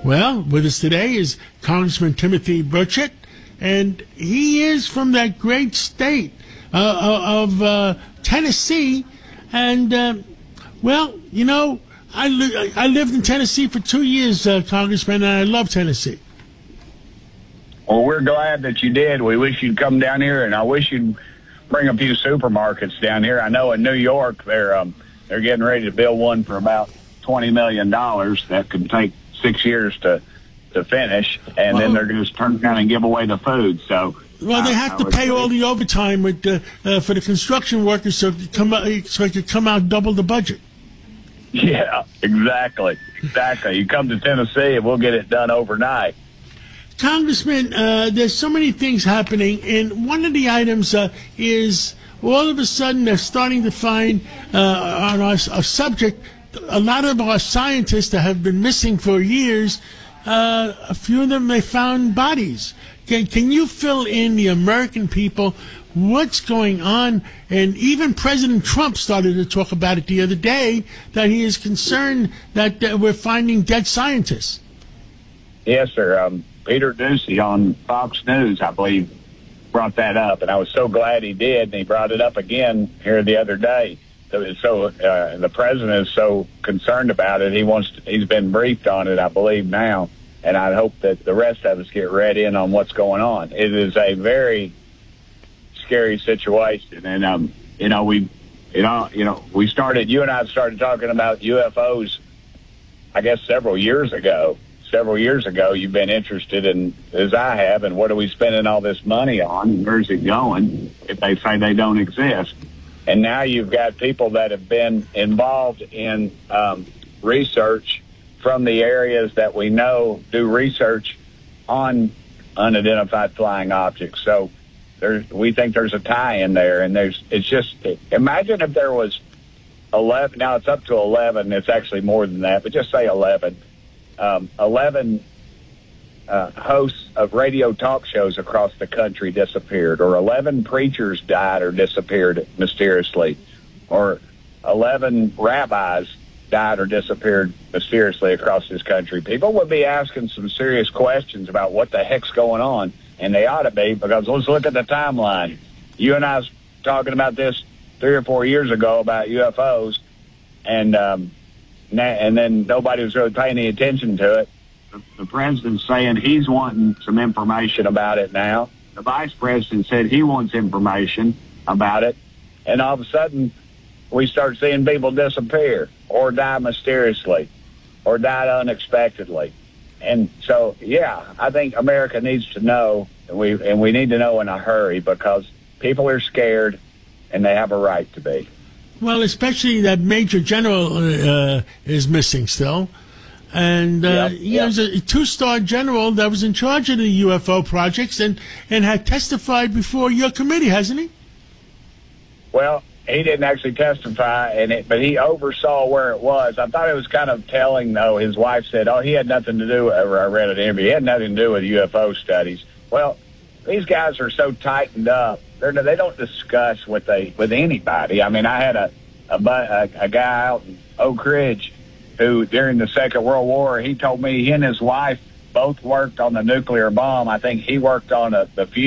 Well, with us today is Congressman Timothy Burchett, and he is from that great state of Tennessee. And, well, you know, I lived in Tennessee for 2 years, Congressman, and I love Tennessee. Well, we're glad that you did. We wish you'd come down here, and I wish you'd bring a few supermarkets down here. I know in New York they're getting ready to build one for about $20 million. That could take 6 years to finish, and then they're going to turn around and give away the food. So, well, they have to pay all the overtime with for the construction workers, so it could come out double the budget. Yeah, exactly. You come to Tennessee, and we'll get it done overnight. Congressman, there's so many things happening, and one of the items is all of a sudden they're starting to find on our subject. A lot of our scientists that have been missing for years, a few of them, they found bodies. Can you fill in the American people what's going on? And even President Trump started to talk about it the other day, that he is concerned that we're finding dead scientists. Yes, sir. Peter Doocy on Fox News, I believe, brought that up, and I was so glad he did, and he brought it up again here the other day. So the president is so concerned about it. He's been briefed on it, I believe, now, and I hope that the rest of us get read in on what's going on. It is a very scary situation, and you and I started talking about UFOs, I guess, several years ago. You've been interested in, as I have, and what are we spending all this money on? Where's it going if they say they don't exist? And now you've got people that have been involved in research from the areas that we know do research on unidentified flying objects. So we think there's a tie in there, and imagine if there was 11. Now it's up to 11. It's actually more than that, but just say 11. 11 hosts of radio talk shows across the country disappeared, or 11 preachers died or disappeared mysteriously, or 11 rabbis died or disappeared mysteriously across this country. People would be asking some serious questions about what the heck's going on, and they ought to be, because let's look at the timeline. You and I was talking about this 3 or 4 years ago about UFOs, and then nobody was really paying any attention to it. The president's saying he's wanting some information about it now. The vice president said he wants information about it. And all of a sudden, we start seeing people disappear or die mysteriously or die unexpectedly. And so, yeah, I think America needs to know, and we need to know in a hurry, because people are scared, and they have a right to be. Well, especially that Major General is missing still. And, there's a 2-star general that was in charge of the UFO projects and had testified before your committee, hasn't he? Well, he didn't actually testify, but he oversaw where it was. I thought it was kind of telling, though. His wife said, he had nothing to do, I read an interview, he had nothing to do with UFO studies. Well, these guys are so tightened up. They don't discuss with anybody. I mean, I had a guy out in Oak Ridge who, during the Second World War, he told me he and his wife both worked on the nuclear bomb. I think he worked on the